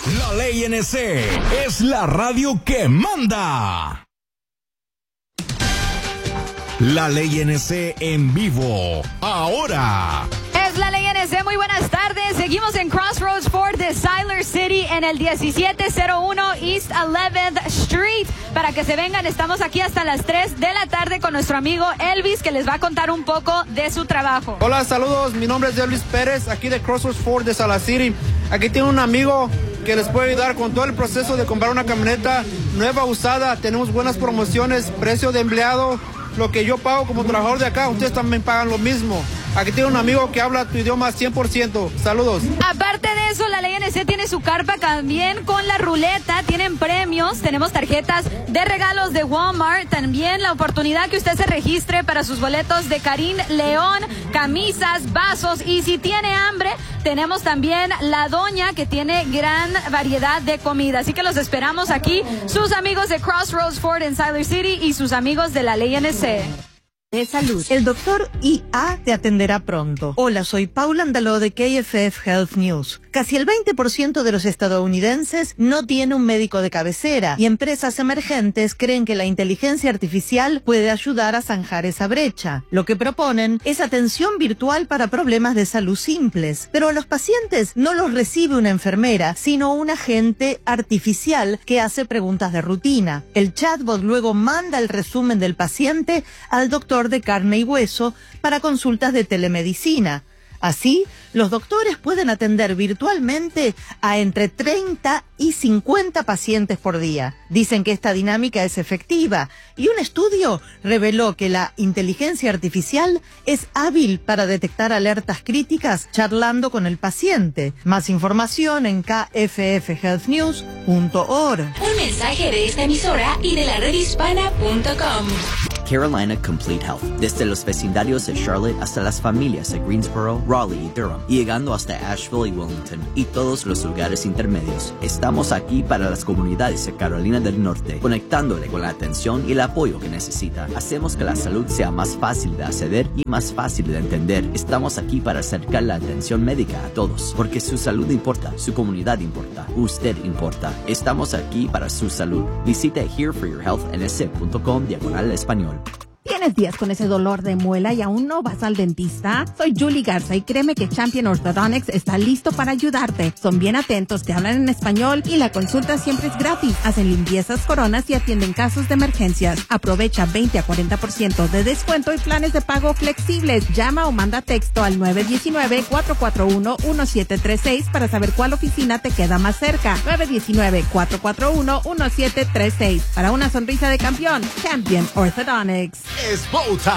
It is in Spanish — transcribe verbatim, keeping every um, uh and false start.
La Ley N C es la radio que manda. La Ley N C en vivo, ahora. Es la Ley N C, muy buenas tardes. Seguimos en Crossroads Ford de Siler City en el diecisiete cero uno East eleventh Street. Para que se vengan, estamos aquí hasta las tres de la tarde con nuestro amigo Elvis, que les va a contar un poco de su trabajo. Hola, saludos, mi nombre es Elvis Pérez, aquí de Crossroads Ford de Siler City. Aquí tengo un amigo que les puede ayudar con todo el proceso de comprar una camioneta nueva, usada. Tenemos buenas promociones, precio de empleado. Lo que yo pago como trabajador de acá, ustedes también pagan lo mismo. Aquí tengo un amigo que habla tu idioma cien por ciento. Saludos. Aparte de eso, la Ley N C tiene su carpa también con la ruleta. Tienen premios, tenemos tarjetas de regalos de Walmart. También la oportunidad que usted se registre para sus boletos de Karim León, camisas, vasos. Y si tiene hambre, tenemos también la doña, que tiene gran variedad de comida. Así que los esperamos aquí, sus amigos de Crossroads Ford en Siler City y sus amigos de la Ley N C. De salud. El doctor I A te atenderá pronto. Hola, soy Paula Andaló de K F F Health News. Casi el veinte por ciento de los estadounidenses no tiene un médico de cabecera y empresas emergentes creen que la inteligencia artificial puede ayudar a zanjar esa brecha. Lo que proponen es atención virtual para problemas de salud simples, pero a los pacientes no los recibe una enfermera, sino un agente artificial que hace preguntas de rutina. El chatbot luego manda el resumen del paciente al doctor de carne y hueso para consultas de telemedicina. Así, los doctores pueden atender virtualmente a entre treinta y cincuenta pacientes por día. Dicen que esta dinámica es efectiva y un estudio reveló que la inteligencia artificial es hábil para detectar alertas críticas charlando con el paciente. Más información en k f f health news punto org. Un mensaje de esta emisora y de la red hispana punto com. Carolina Complete Health, desde los vecindarios de Charlotte hasta las familias de Greensboro, Raleigh y Durham, y llegando hasta Asheville y Wilmington, y todos los lugares intermedios. Estamos aquí para las comunidades de Carolina del Norte, conectándole con la atención y el apoyo que necesita. Hacemos que la salud sea más fácil de acceder y más fácil de entender. Estamos aquí para acercar la atención médica a todos, porque su salud importa, su comunidad importa, usted importa. Estamos aquí para su salud. Visite here for your health n s punto com diagonal español. ¿Tienes días con ese dolor de muela y aún no vas al dentista? Soy Julie Garza y créeme que Champion Orthodontics está listo para ayudarte. Son bien atentos, te hablan en español y la consulta siempre es gratis. Hacen limpiezas, coronas y atienden casos de emergencias. Aprovecha veinte a cuarenta por ciento de descuento y planes de pago flexibles. Llama o manda texto al nueve uno nueve, cuatro cuatro uno, uno siete tres seis para saber cuál oficina te queda más cerca. nueve uno nueve, cuatro cuatro uno, uno siete tres seis. Para una sonrisa de campeón, Champion Orthodontics. Es Bow Time